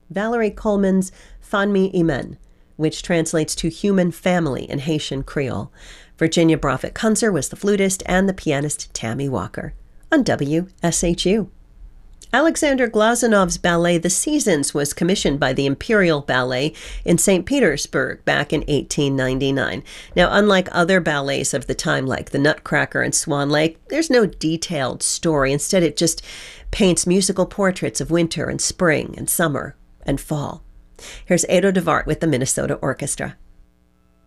Valerie Coleman's Fanmi Imen, which translates to human family in Haitian Creole. Virginia Broffitt-Kunzer was the flutist, and the pianist Tammy Walker on WSHU. Alexander Glazanov's ballet The Seasons was commissioned by the Imperial Ballet in St. Petersburg back in 1899. Now, unlike other ballets of the time like The Nutcracker and Swan Lake, there's no detailed story. Instead, it just paints musical portraits of winter and spring and summer and fall. Here's Edo de Wart with the Minnesota Orchestra.